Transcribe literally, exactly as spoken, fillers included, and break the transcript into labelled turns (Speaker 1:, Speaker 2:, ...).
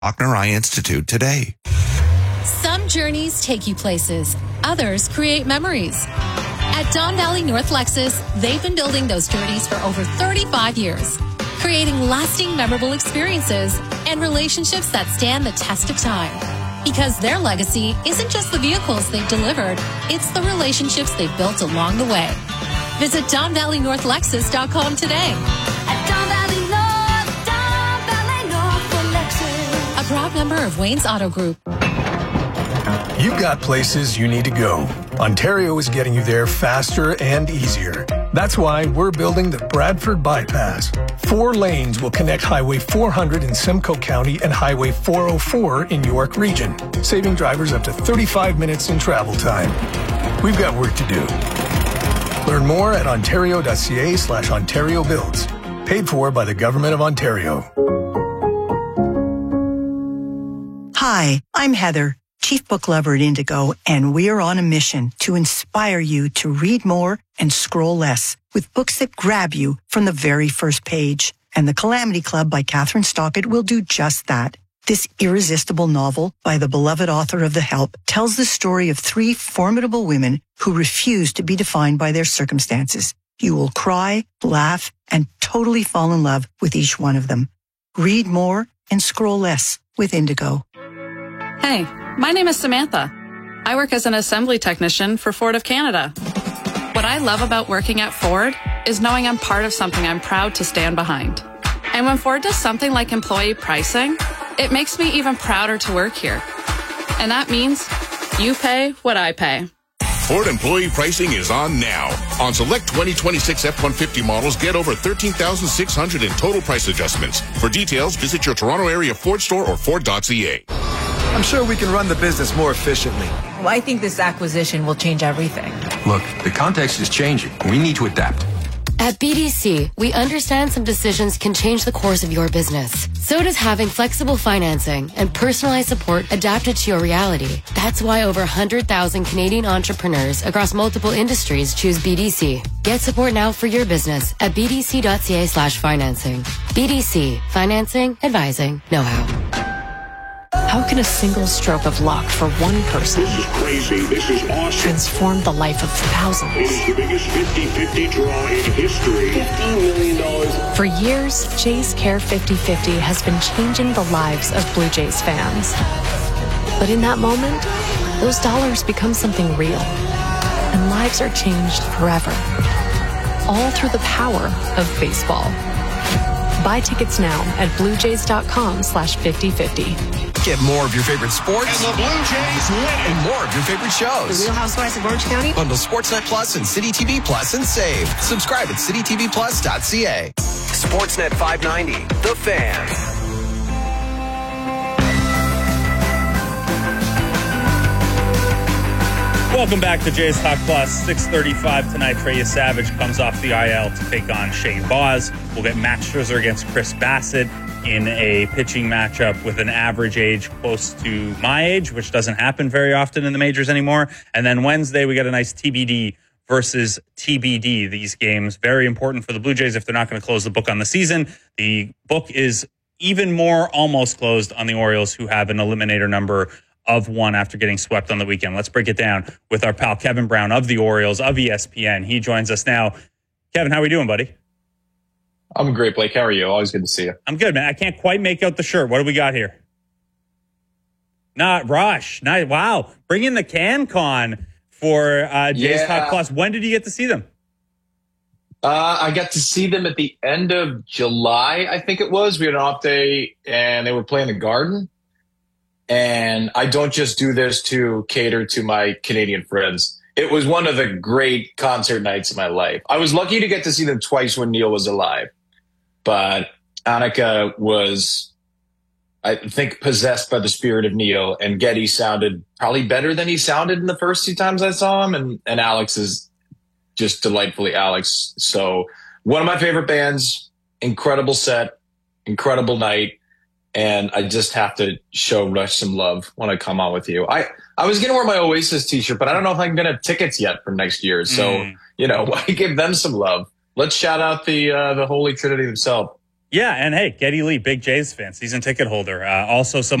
Speaker 1: Faulkner Eye Institute today.
Speaker 2: Some journeys take you places. Others create memories. At Don Valley North Lexus, they've been building those journeys for over thirty-five years, creating lasting, memorable experiences and relationships that stand the test of time. Because their legacy isn't just the vehicles they've delivered, it's the relationships they've built along the way. Visit Don Valley North Lexus dot com today.
Speaker 3: At Don Valley North, Don Valley North for Lexus.
Speaker 2: A proud member of Wayne's Auto Group.
Speaker 4: You've got places you need to go. Ontario is getting you there faster and easier. That's why we're building the Bradford Bypass. Four lanes will connect Highway four hundred in Simcoe County and Highway four oh four in York Region, saving drivers up to thirty-five minutes in travel time. We've got work to do. Learn more at ontario.ca slash Ontario Builds. Paid for by the Government of Ontario.
Speaker 5: Hi, I'm Heather, Chief Book Lover at Indigo, and we're on a mission to inspire you to read more and scroll less with books that grab you from the very first page. And The Calamity Club by Catherine Stockett will do just that. This irresistible novel by the beloved author of The Help tells the story of three formidable women who refuse to be defined by their circumstances. You will cry, laugh, and totally fall in love with each one of them. Read more and scroll less with Indigo.
Speaker 6: Hey, my name is Samantha. I work as an assembly technician for Ford of Canada. What I love about working at Ford is knowing I'm part of something I'm proud to stand behind. And when Ford does something like employee pricing, it makes me even prouder to work here. And that means you pay what I pay.
Speaker 7: Ford employee pricing is on now. On select twenty twenty-six F one fifty models, get over thirteen thousand six hundred in total price adjustments. For details, visit your Toronto area Ford store or Ford dot C A.
Speaker 8: I'm sure we can run the business more efficiently.
Speaker 9: Well, I think this acquisition will change everything.
Speaker 10: Look, the context is changing. We need to adapt.
Speaker 11: At B D C, we understand some decisions can change the course of your business. So does having flexible financing and personalized support adapted to your reality. That's why over one hundred thousand Canadian entrepreneurs across multiple industries choose B D C. Get support now for your business at b d c dot c a slash financing. B D C. Financing, advising, know-how.
Speaker 12: How can a single stroke of luck for one person
Speaker 13: This is crazy. This is awesome.
Speaker 12: transform the life of thousands?
Speaker 13: It is the biggest fifty-fifty draw in history. fifteen million dollars.
Speaker 12: For years, Jays Care fifty fifty has been changing the lives of Blue Jays fans. But in that moment, those dollars become something real. And lives are changed forever. All through the power of baseball. Buy tickets now at bluejays.com slash 5050.
Speaker 10: Get more of your favorite sports.
Speaker 13: And the Blue Jays win.
Speaker 10: And more of your favorite shows.
Speaker 9: The Real Housewives of Orange County.
Speaker 10: Bundle Sportsnet Plus and City T V Plus and save. Subscribe at city t v plus dot c a.
Speaker 14: Sportsnet five ninety, The Fan.
Speaker 15: Welcome back to Jays Talk Plus. six thirty-five tonight. Trey Savage comes off the I L to take on Shane Baz. We'll get Max Scherzer against Chris Bassett in a pitching matchup with an average age close to my age, which doesn't happen very often in the majors anymore. And then Wednesday, we got a nice T B D versus T B D. These games, very important for the Blue Jays if they're not going to close the book on the season. The book is even more almost closed on the Orioles, who have an eliminator number of one after getting swept on the weekend. Let's break it down with our pal Kevin Brown of the Orioles, of E S P N. He joins us now. Kevin, how are we doing, buddy?
Speaker 16: I'm great, Blake. How are you? Always good to see you.
Speaker 15: I'm good, man. I can't quite make out the shirt. What do we got here? Not Rush. Not, wow. Bring in the CanCon for uh, Jays
Speaker 16: Yeah.
Speaker 15: Talk Plus. When did you get to see them?
Speaker 16: Uh, I got to see them at the end of July, I think it was. We had an off day, and they were playing the Garden. And I don't just do this to cater to my Canadian friends. It was one of the great concert nights of my life. I was lucky to get to see them twice when Neil was alive. But Annika was, I think, possessed by the spirit of Neil. And Geddy sounded probably better than he sounded in the first two times I saw him. And, and Alex is just delightfully Alex. So one of my favorite bands, incredible set, incredible night. And I just have to show Rush some love when I come on with you. I, I was going to wear my Oasis t-shirt, but I don't know if I'm going to have tickets yet for next year. So, mm. you know, I give them some love. Let's shout out the uh, the Holy Trinity themselves.
Speaker 15: Yeah, and hey, Geddy Lee, big Jays fan, season ticket holder. Uh, also some